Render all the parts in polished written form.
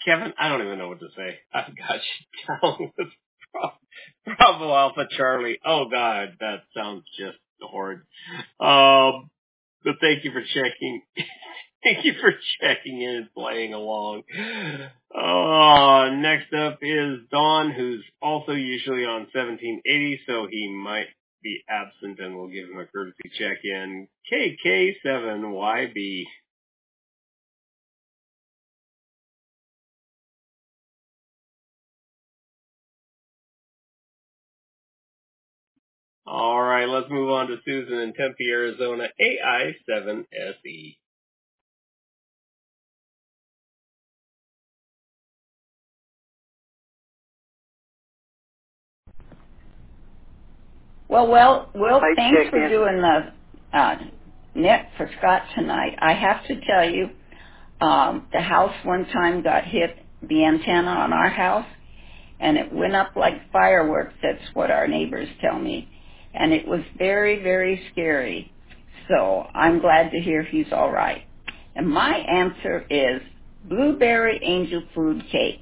Kevin, I don't even know what to say. I've got you down with Bravo Alpha Charlie. Oh God, that sounds just horrid. But thank you for checking. Thank you for checking in and playing along. Next up is Don, who's also usually on 1780, so he might be absent, and we'll give him a courtesy check-in. KK7YB. All right, let's move on to Susan in Tempe, Arizona, AI7SE. Well, thanks for doing the net for Scott tonight. I have to tell you, the house one time got hit, the antenna on our house, and it went up like fireworks. That's what our neighbors tell me. And it was very, very scary. So I'm glad to hear he's all right. And my answer is Blueberry Angel Food Cake,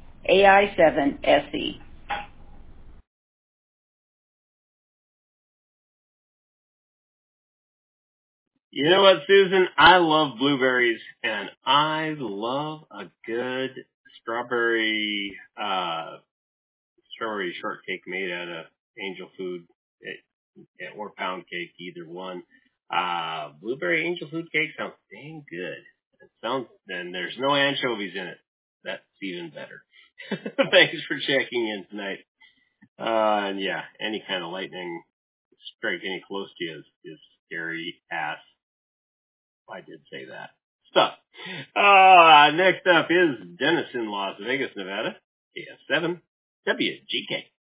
AI7SE. You know what, Susan? I love blueberries, and I love a good strawberry shortcake made out of angel food, or pound cake, either one. Blueberry angel food cake sounds dang good. And there's no anchovies in it. That's even better. Thanks for checking in tonight. And yeah, any kind of lightning strike any close to you is scary ass. I did say that. Stuff. Next up is Dennis in Las Vegas, Nevada. KF7 WGK.